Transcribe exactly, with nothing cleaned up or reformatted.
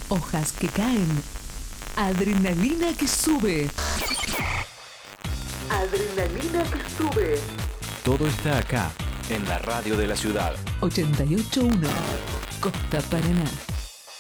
hojas que caen, adrenalina que sube. Adrenalina que sube. Todo está acá, en la radio de la ciudad. ochenta y ocho punto uno, Costa Paraná.